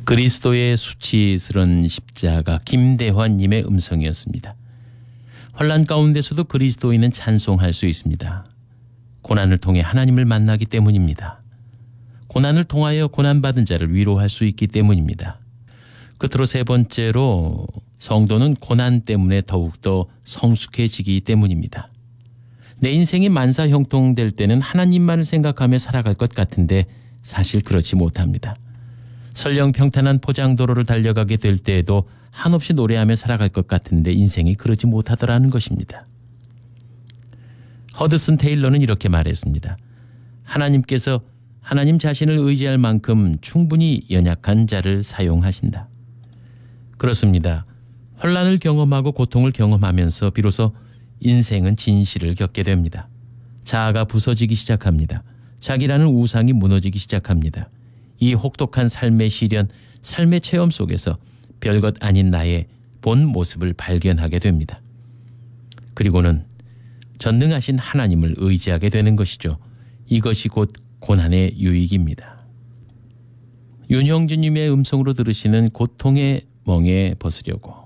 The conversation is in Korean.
그리스도의 수치스런 십자가 김대환님의 음성이었습니다. 환난 가운데서도 그리스도인은 찬송할 수 있습니다. 고난을 통해 하나님을 만나기 때문입니다. 고난을 통하여 고난받은 자를 위로할 수 있기 때문입니다. 끝으로 세 번째로 성도는 고난 때문에 더욱더 성숙해지기 때문입니다. 내 인생이 만사형통될 때는 하나님만을 생각하며 살아갈 것 같은데 사실 그렇지 못합니다. 설령 평탄한 포장도로를 달려가게 될 때에도 한없이 노래하며 살아갈 것 같은데 인생이 그러지 못하더라는 것입니다. 허드슨 테일러는 이렇게 말했습니다. 하나님께서 하나님 자신을 의지할 만큼 충분히 연약한 자를 사용하신다. 그렇습니다. 환난을 경험하고 고통을 경험하면서 비로소 인생은 진실을 겪게 됩니다. 자아가 부서지기 시작합니다. 자기라는 우상이 무너지기 시작합니다. 이 혹독한 삶의 시련, 삶의 체험 속에서 별것 아닌 나의 본 모습을 발견하게 됩니다. 그리고는 전능하신 하나님을 의지하게 되는 것이죠. 이것이 곧 고난의 유익입니다. 윤형준님의 음성으로 들으시는 고통의 멍에 벗으려고.